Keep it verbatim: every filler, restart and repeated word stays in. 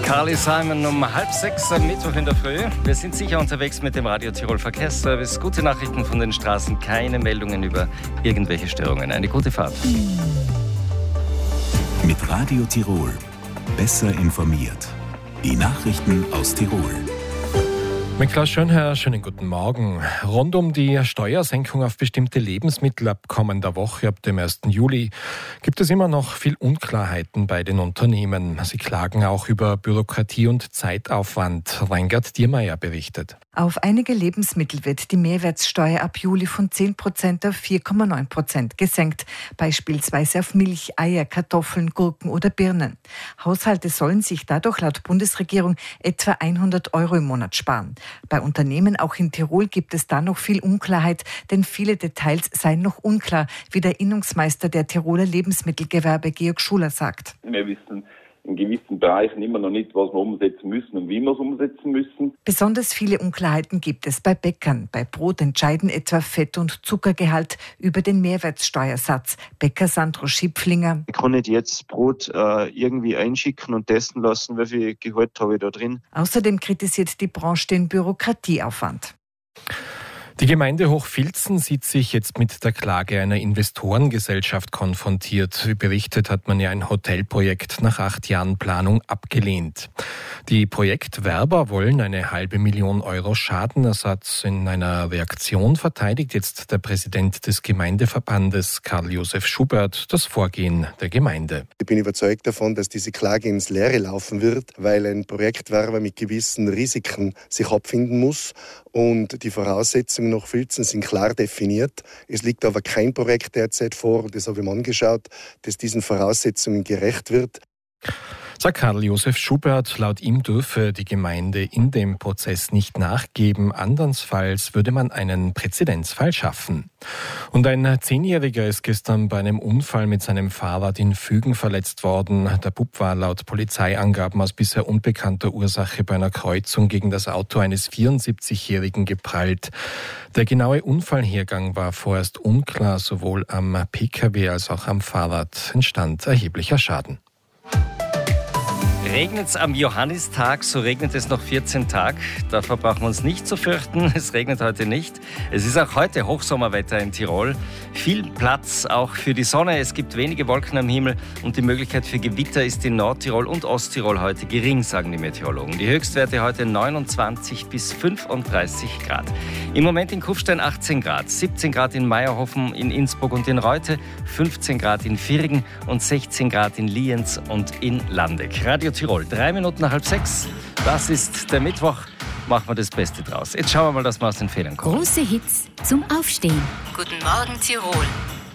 Carly Simon um halb sechs am Mittwoch in der Früh. Wir sind sicher unterwegs mit dem Radio Tirol Verkehrsservice. Gute Nachrichten von den Straßen, keine Meldungen über irgendwelche Störungen. Eine gute Fahrt. Mit Radio Tirol. Besser informiert. Die Nachrichten aus Tirol. Mit Klaus Schönherr, schönen guten Morgen. Rund um die Steuersenkung auf bestimmte Lebensmittel ab kommender Woche, ab dem ersten Juli, gibt es immer noch viel Unklarheiten bei den Unternehmen. Sie klagen auch über Bürokratie und Zeitaufwand. Reingard Diermeier berichtet. Auf einige Lebensmittel wird die Mehrwertsteuer ab Juli von zehn Prozent auf vier Komma neun Prozent gesenkt. Beispielsweise auf Milch, Eier, Kartoffeln, Gurken oder Birnen. Haushalte sollen sich dadurch laut Bundesregierung etwa hundert Euro im Monat sparen. Bei Unternehmen auch in Tirol gibt es da noch viel Unklarheit, denn viele Details seien noch unklar, wie der Innungsmeister der Tiroler Lebensmittelgewerbe Georg Schuler sagt. Wir wissen in gewissen Bereichen immer noch nicht, was wir umsetzen müssen und wie wir es umsetzen müssen. Besonders viele Unklarheiten gibt es bei Bäckern. Bei Brot entscheiden etwa Fett- und Zuckergehalt über den Mehrwertsteuersatz. Bäcker Sandro Schipflinger. Ich kann nicht jetzt Brot äh, irgendwie einschicken und testen lassen, wie viel Gehalt habe ich da drin. Außerdem kritisiert die Branche den Bürokratieaufwand. Die Gemeinde Hochfilzen sieht sich jetzt mit der Klage einer Investorengesellschaft konfrontiert. Wie berichtet, hat man ja ein Hotelprojekt nach acht Jahren Planung abgelehnt. Die Projektwerber wollen eine halbe Million Euro Schadenersatz. In einer Reaktion verteidigt jetzt der Präsident des Gemeindeverbandes, Karl-Josef Schubert, das Vorgehen der Gemeinde. Ich bin überzeugt davon, dass diese Klage ins Leere laufen wird, weil ein Projektwerber mit gewissen Risiken sich abfinden muss und die Voraussetzungen nach Filzen sind klar definiert. Es liegt aber kein Projekt derzeit vor, und das habe ich mir angeschaut, das diesen Voraussetzungen gerecht wird. Sagt Karl-Josef Schubert, laut ihm dürfe die Gemeinde in dem Prozess nicht nachgeben, andernfalls würde man einen Präzedenzfall schaffen. Und ein Zehnjähriger ist gestern bei einem Unfall mit seinem Fahrrad in Fügen verletzt worden. Der Bub war laut Polizeiangaben aus bisher unbekannter Ursache bei einer Kreuzung gegen das Auto eines vierundsiebzigjährigen geprallt. Der genaue Unfallhergang war vorerst unklar, sowohl am Pkw als auch am Fahrrad entstand erheblicher Schaden. Regnet es am Johannistag, so regnet es noch vierzehn Tage. Davor brauchen wir uns nicht zu fürchten. Es regnet heute nicht. Es ist auch heute Hochsommerwetter in Tirol. Viel Platz auch für die Sonne. Es gibt wenige Wolken am Himmel und die Möglichkeit für Gewitter ist in Nordtirol und Osttirol heute gering, sagen die Meteorologen. Die Höchstwerte heute neunundzwanzig bis fünfunddreißig Grad. Im Moment in Kufstein achtzehn Grad, siebzehn Grad in Meierhofen, in Innsbruck und in Reute, fünfzehn Grad in Virgen und sechzehn Grad in Lienz und in Landeck. Radio Tirol, drei Minuten nach halb sechs. Das ist der Mittwoch. Machen wir das Beste draus. Jetzt schauen wir mal, dass wir aus den Fehlern kommen. Große Hits zum Aufstehen. Guten Morgen Tirol.